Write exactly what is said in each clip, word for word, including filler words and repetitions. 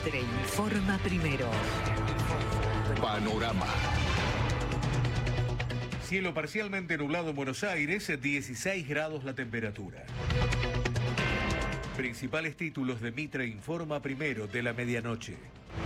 Mitre informa primero. Panorama. Cielo parcialmente nublado en Buenos Aires, dieciséis grados la temperatura. Principales títulos de Mitre informa primero de la medianoche.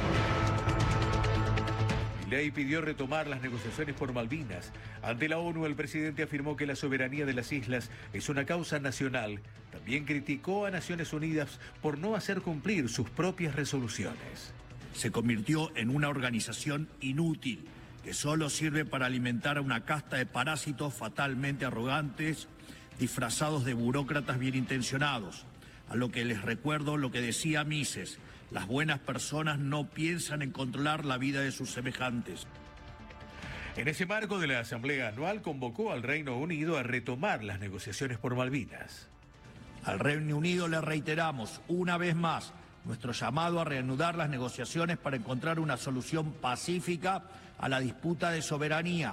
Milei pidió retomar las negociaciones por Malvinas. Ante la ONU, el presidente afirmó que la soberanía de las islas es una causa nacional. También criticó a Naciones Unidas por no hacer cumplir sus propias resoluciones. Se convirtió en una organización inútil que solo sirve para alimentar a una casta de parásitos fatalmente arrogantes, disfrazados de burócratas bien intencionados. A lo que les recuerdo lo que decía Mises: las buenas personas no piensan en controlar la vida de sus semejantes. En ese marco de la Asamblea Anual convocó al Reino Unido a retomar las negociaciones por Malvinas. Al Reino Unido le reiteramos una vez más nuestro llamado a reanudar las negociaciones para encontrar una solución pacífica a la disputa de soberanía.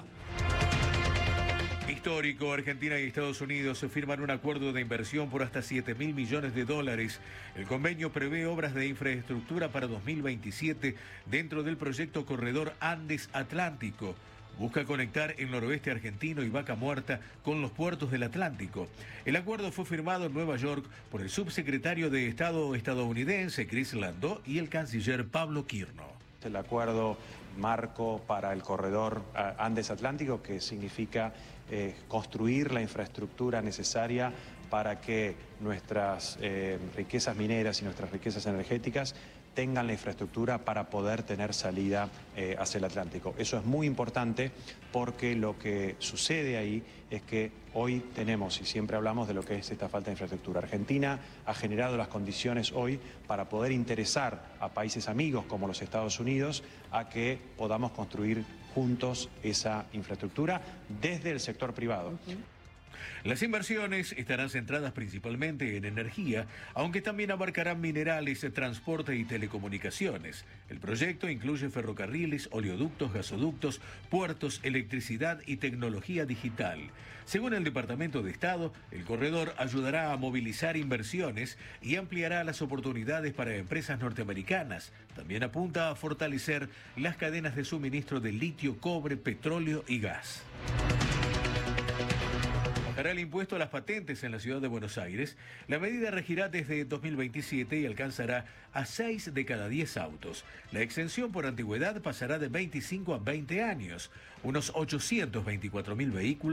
Histórico, Argentina y Estados Unidos firman un acuerdo de inversión por hasta siete mil millones de dólares. El convenio prevé obras de infraestructura para dos mil veintisiete dentro del proyecto Corredor Andes Atlántico. Busca conectar el noroeste argentino y Vaca Muerta con los puertos del Atlántico. El acuerdo fue firmado en Nueva York por el subsecretario de Estado estadounidense Chris Landau y el canciller Pablo Quirno. El acuerdo marco para el corredor Andes Atlántico, que significa eh, construir la infraestructura necesaria para que nuestras eh, riquezas mineras y nuestras riquezas energéticas tengan la infraestructura para poder tener salida eh, hacia el Atlántico. Eso es muy importante porque lo que sucede ahí es que hoy tenemos, y siempre hablamos de lo que es esta falta de infraestructura. Argentina ha generado las condiciones hoy para poder interesar a países amigos como los Estados Unidos a que podamos construir juntos esa infraestructura desde el sector privado. Uh-huh. Las inversiones estarán centradas principalmente en energía, aunque también abarcarán minerales, transporte y telecomunicaciones. El proyecto incluye ferrocarriles, oleoductos, gasoductos, puertos, electricidad y tecnología digital. Según el Departamento de Estado, el corredor ayudará a movilizar inversiones y ampliará las oportunidades para empresas norteamericanas. También apunta a fortalecer las cadenas de suministro de litio, cobre, petróleo y gas. Bajará el impuesto a las patentes en la ciudad de Buenos Aires. La medida regirá desde dos mil veintisiete y alcanzará a seis de cada diez autos. La exención por antigüedad pasará de veinticinco a veinte años. Unos ochocientos veinticuatro mil vehículos